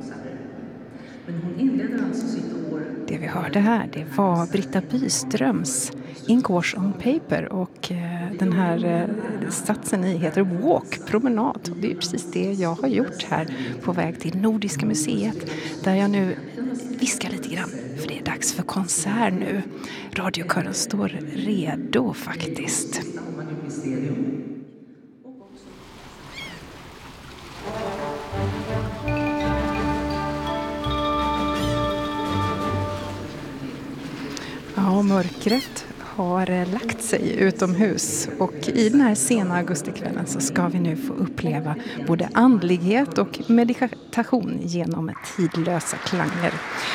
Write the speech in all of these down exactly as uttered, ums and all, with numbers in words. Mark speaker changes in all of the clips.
Speaker 1: Det vi hörde här, det var Britta Byströms Ink Wash on Paper, och eh, den här eh, satsen i heter Walk, promenad. Och det är precis det jag har gjort här på väg till Nordiska museet, där jag nu viskar lite grann, för det är dags för konsert nu. Radiokören står redo faktiskt. Ja, mörkret har lagt sig utomhus, och i den här sena augustikvällen så ska vi nu få uppleva både andlighet och meditation genom tidlösa klanger.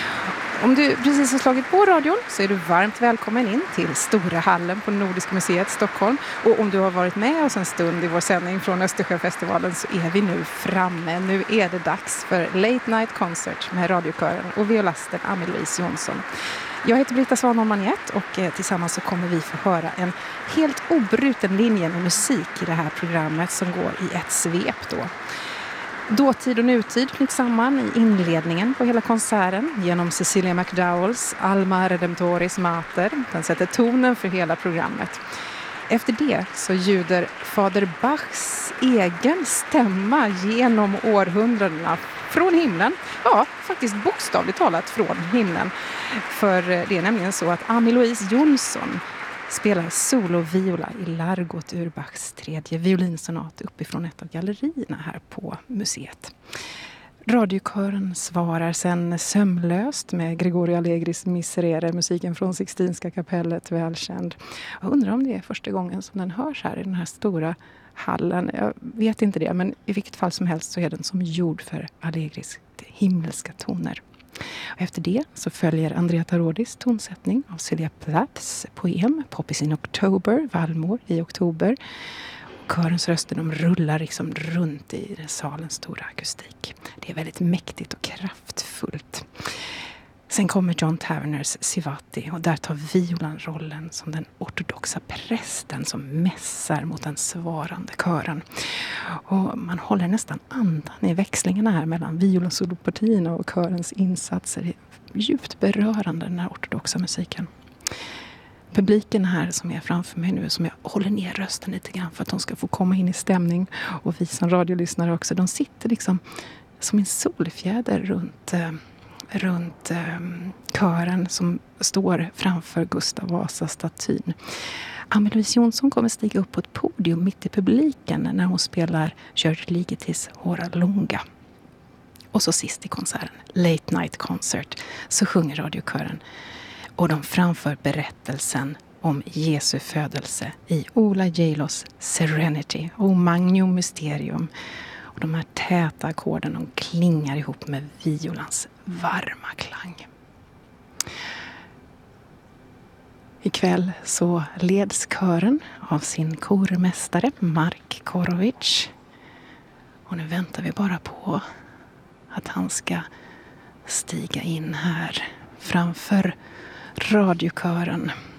Speaker 1: Om du precis har slagit på radion så är du varmt välkommen in till Stora hallen på Nordiska museet Stockholm. Och om du har varit med oss en stund i vår sändning från Östersjöfestivalen så är vi nu framme. Nu är det dags för Late Night Concert med radiokören och violasten Ann-Louise Jonsson. Jag heter Britta Svanholm-Maniet, och tillsammans så kommer vi få höra en helt obruten linje med musik i det här programmet som går i ett svep då. Dåtid och nutid knyts samman i inledningen på hela konserten genom Cecilia McDowells Alma Redemptoris Mater. Den sätter tonen för hela programmet. Efter det så ljuder Fader Bachs egen stämma genom århundradena från himlen. Ja, faktiskt bokstavligt talat från himlen. För det är nämligen så att Ann-Louise Jonsson spelar soloviola i Largot ur Bachs tredje violinsonat uppifrån ett av gallerierna här på museet. Radiokören svarar sen sömlöst med Gregorio Allegris Miserere, musiken från Sixtinska kapellet, välkänd. Jag undrar om det är första gången som den hörs här i den här stora hallen. Jag vet inte det, men i vilket fall som helst så är den som gjord för Allegris himmelska toner. Och efter det så följer Andrea Tarodis tonsättning av Celia Plaths poem Poppies in October, Vallmor i oktober. Och körens röster, de rullar liksom runt i salens stora akustik. Det är väldigt mäktigt och kraftfullt. Sen kommer John Taverners Sivati, och där tar violan rollen som den ortodoxa prästen som mässar mot den svarande kören. Och man håller nästan andan i växlingarna här mellan violonsolopartierna och körens insatser. Det är djupt berörande, den här ortodoxa musiken. Publiken här som är framför mig nu, som jag håller ner rösten lite grann för att de ska få komma in i stämning, och vi som radiolyssnare också, de sitter liksom som en solfjäder runt... Eh, runt eh, kören som står framför Gustav Vasa-statyn. Ann-Louise Jonsson kommer stiga upp på ett podium mitt i publiken när hon spelar George Ligetis Hora Lunga. Och så sist i konserten, Late Night Concert, så sjunger radiokören, och de framför berättelsen om Jesu födelse i Ola Geilos Serenity och Magnum Mysterium. Och de här täta ackorden, de klingar ihop med violans varma klang. Ikväll så leds kören av sin kormästare Mark Korovic. Och nu väntar vi bara på att han ska stiga in här framför radiokören.